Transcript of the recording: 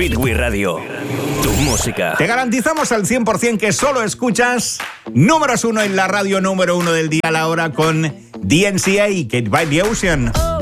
Speedway Radio. Tu música. Te garantizamos al 100% que solo escuchas números 1 en la radio número 1 del día a la hora con DNCA, Get By The Ocean.